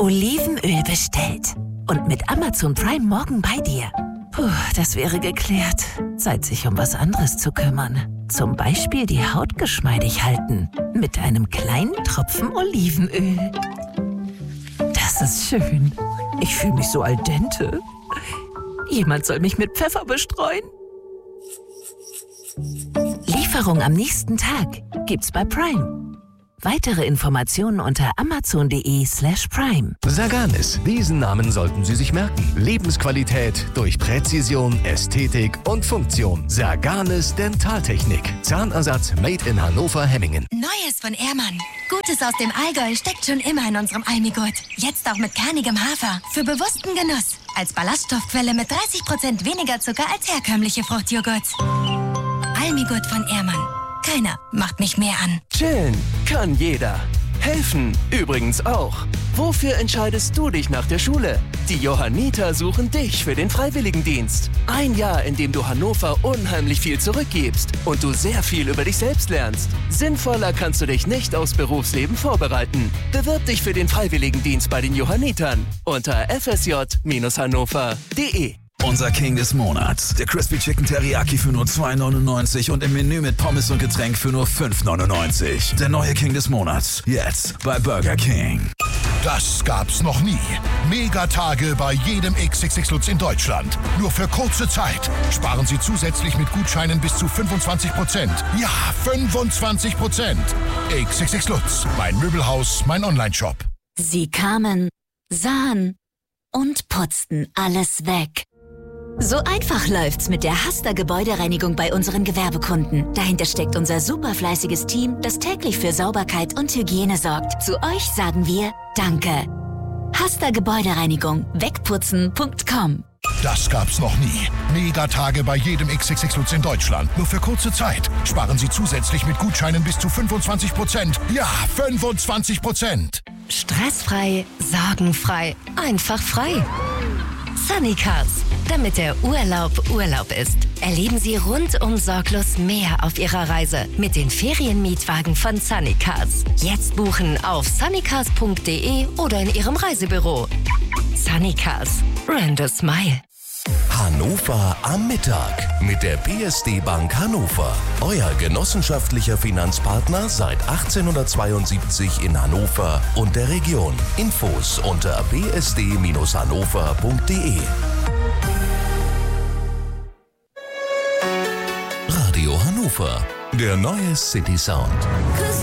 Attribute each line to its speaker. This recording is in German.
Speaker 1: Olivenöl bestellt. Und mit Amazon Prime morgen bei dir. Puh, das wäre geklärt. Zeit, sich um was anderes zu kümmern. Zum Beispiel die Haut geschmeidig halten. Mit einem kleinen Tropfen Olivenöl. Das ist schön. Ich fühle mich so al dente. Jemand soll mich mit Pfeffer bestreuen. Lieferung am nächsten Tag gibt's bei Prime. Weitere Informationen unter amazon.de/prime.
Speaker 2: Saganis, diesen Namen sollten Sie sich merken. Lebensqualität durch Präzision, Ästhetik und Funktion. Saganis Dentaltechnik. Zahnersatz made in Hannover-Hemmingen.
Speaker 3: Neues von Ehrmann. Gutes aus dem Allgäu steckt schon immer in unserem Almigurt. Jetzt auch mit kernigem Hafer. Für bewussten Genuss. Als Ballaststoffquelle mit 30% weniger Zucker als herkömmliche Fruchtjoghurt. Almigurt von Ehrmann. Keiner macht mich mehr an.
Speaker 4: Chillen kann jeder. Helfen übrigens auch. Wofür entscheidest du dich nach der Schule? Die Johanniter suchen dich für den Freiwilligendienst. Ein Jahr, in dem du Hannover unheimlich viel zurückgibst und du sehr viel über dich selbst lernst. Sinnvoller kannst du dich nicht aufs Berufsleben vorbereiten. Bewirb dich für den Freiwilligendienst bei den Johannitern unter fsj-hannover.de.
Speaker 5: Unser King des Monats. Der Crispy Chicken Teriyaki für nur $2,99 und im Menü mit Pommes und Getränk für nur $5,99. Der neue King des Monats. Jetzt bei Burger King.
Speaker 6: Das gab's noch nie. Megatage bei jedem XXX Lutz in Deutschland. Nur für kurze Zeit. Sparen Sie zusätzlich mit Gutscheinen bis zu 25%. Ja, 25%. XXX Lutz. Mein Möbelhaus, mein Onlineshop.
Speaker 7: Sie kamen, sahen und putzten alles weg. So einfach läuft's mit der Hasta Gebäudereinigung bei unseren Gewerbekunden. Dahinter steckt unser superfleißiges Team, das täglich für Sauberkeit und Hygiene sorgt. Zu euch sagen wir Danke. Hasta Gebäudereinigung. Wegputzen.com.
Speaker 6: Das gab's noch nie. Megatage bei jedem XXX Lutz in Deutschland. Nur für kurze Zeit. Sparen Sie zusätzlich mit Gutscheinen bis zu 25%. Ja, 25%.
Speaker 8: Stressfrei, sorgenfrei, einfach frei. Sunnycars, damit der Urlaub Urlaub ist. Erleben Sie rundum sorglos mehr auf Ihrer Reise mit den Ferienmietwagen von Sunnycars. Jetzt buchen auf sunnycars.de oder in Ihrem Reisebüro. Sunnycars, rent a smile.
Speaker 2: Hannover am Mittag mit der PSD Bank Hannover. Euer genossenschaftlicher Finanzpartner seit 1872 in Hannover und der Region. Infos unter bsd-hannover.de. Radio Hannover, der neue City Sound.